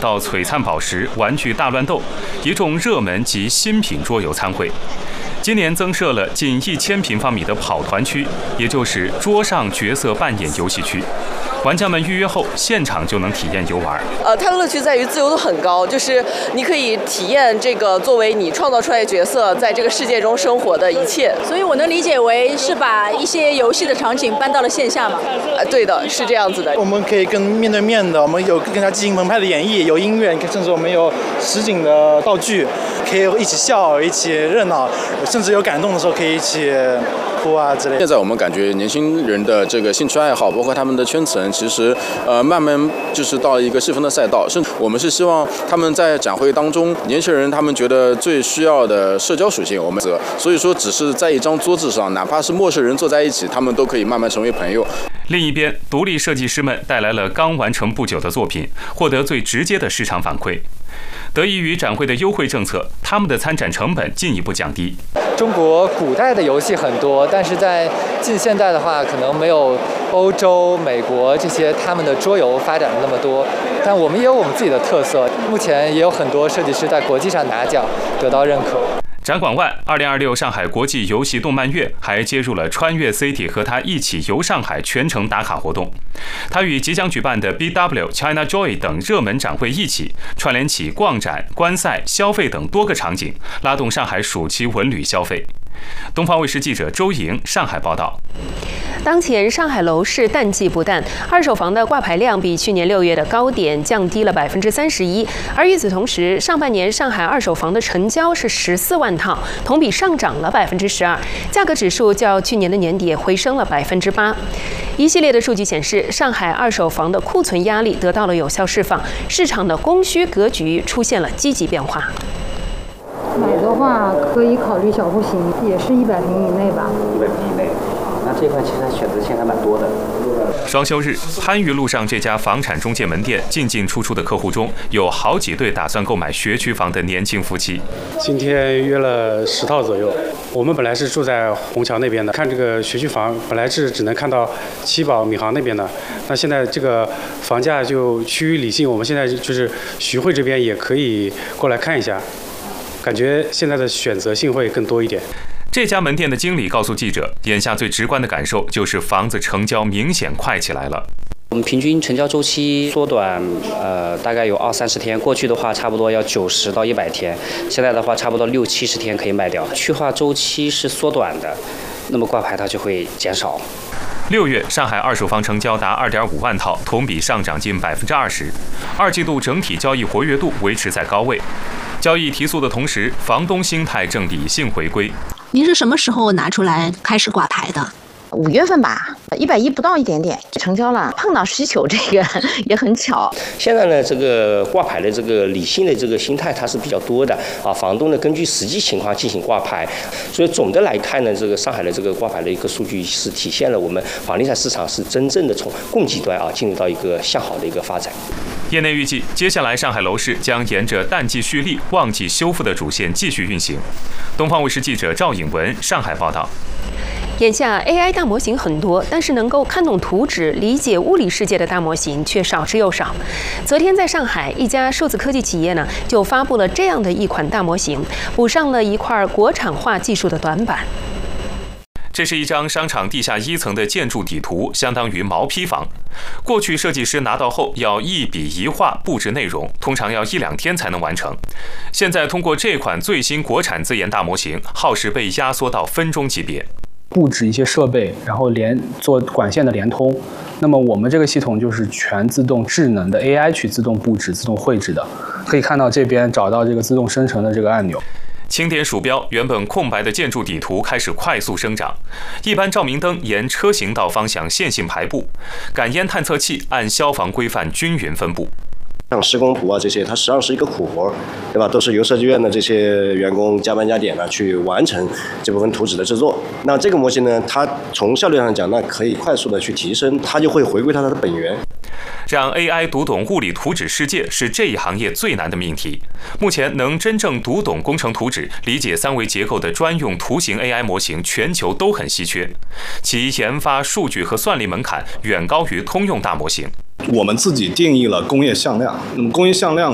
到璀璨宝石、玩具大乱斗，一众热门及新品桌游参会。今年增设了近1000平方米的跑团区，也就是桌上角色扮演游戏区。玩家们预约后，现场就能体验游玩。 它的乐趣在于自由度很高，就是你可以体验这个作为你创造出来的角色在这个世界中生活的一切。 所以我能理解为是把一些游戏的场景搬到了线下嘛？ 对的，是这样子的。 我们可以跟面对面的，我们有更加激情澎湃的演绎，有音乐，甚至我们有实景的道具，可以一起笑，一起热闹，甚至有感动的时候可以一起哭啊之类的。 现在我们感觉年轻人的这个兴趣爱好，包括他们的圈层，其实慢慢就是到了一个细分的赛道。甚至我们是希望他们在展会当中，年轻人他们觉得最需要的社交属性，我们所以说只是在一张桌子上，哪怕是陌生人坐在一起，他们都可以慢慢成为朋友。 另一边，独立设计师们带来了刚完成不久的作品，获得最直接的市场反馈。得益于展会的优惠政策，他们的参展成本进一步降低。 中国古代的游戏很多，但是在近现代的话，可能没有欧洲、美国这些他们的桌游发展的那么多。但我们也有我们自己的特色，目前也有很多设计师在国际上拿奖，得到认可。 展馆外，2026上海国际游戏动漫月还接入了穿越 City 和他一起游上海全程打卡活动。它与即将举办的 BW China Joy 等热门展会一起，串联起逛展、观赛、消费等多个场景，拉动上海暑期文旅消费。东方卫视记者周莹上海报道。 当前上海楼市淡季不淡，二手房的挂牌量比去年6月的高点降低了31%，而与此同时，上半年上海二手房的成交是14万套，同比上涨了12%，价格指数较去年的年底回升了8%。一系列的数据显示，上海二手房的库存压力得到了有效释放，市场的供需格局出现了积极变化。 买的话可以考虑小户型，也是100平以内吧。 100平以内，那这块其实选择性还蛮多的。 双休日，番禺路上这家房产中介门店进进出出的客户中，有好几对打算购买学区房的年轻夫妻。 今天约了10套左右。我们本来是住在虹桥那边的，看这个学区房，本来是只能看到七宝、闵行那边的，那现在这个房价就趋于理性，我们现在就是徐汇这边也可以过来看一下。感觉现在的选择性会更多一点。 这家门店的经理告诉记者，眼下最直观的感受就是房子成交明显快起来了。 我们平均成交周期缩短，大概有20-30天。过去的话，差不多要90到100天，现在的话，差不多60-70天可以卖掉。去化周期是缩短的，那么挂牌它就会减少。 6月，上海二手房成交达2.5万套，同比上涨近20%。2季度整体交易活跃度维持在高位。交易提速的同时，房东心态正理性回归。 您是什么时候拿出来开始挂牌的 ？5月份吧，110不到一点点成交了，碰到需求这个也很巧。 现在呢，这个挂牌的这个理性的这个心态它是比较多的啊，房东呢根据实际情况进行挂牌，所以总的来看呢，这个上海的这个挂牌的一个数据是体现了我们房地产市场是真正的从供给端啊进入到一个向好的一个发展。 业内预计，接下来上海楼市将沿着淡季蓄力、旺季修复的主线继续运行。东方卫视记者赵颖文上海报道。 眼下 AI 大模型很多，但是能够看懂图纸、理解物理世界的大模型却少之又少。昨天在上海，一家数字科技企业呢就发布了这样的一款大模型，补上了一块国产化技术的短板。 这是一张商场地下1层的建筑底图，相当于毛坯房。过去设计师拿到后要一笔一画布置内容，通常要1-2天才能完成。现在通过这款最新国产自研大模型，耗时被压缩到分钟级别。 布置一些设备，然后做管线的连通。那么我们这个系统就是全自动智能的 AI 去自动布置、自动绘制的。可以看到这边找到这个自动生成的这个按钮。 轻点鼠标，原本空白的建筑底图开始快速生长。一般照明灯沿车行道方向线性排布，感烟探测器按消防规范均匀分布。 像施工图啊这些，它实际上是一个苦活，对吧？都是由设计院的这些员工加班加点呢去完成这部分图纸的制作。那这个模型呢，它从效率上讲，那可以快速的去提升，它就会回归它的本源。 让 AI 读懂物理图纸世界是这一行业最难的命题。目前能真正读懂工程图纸、理解3维结构的专用图形 AI 模型，全球都很稀缺，其研发、数据和算力门槛远高于通用大模型。 我们自己定义了工业向量，那么工业向量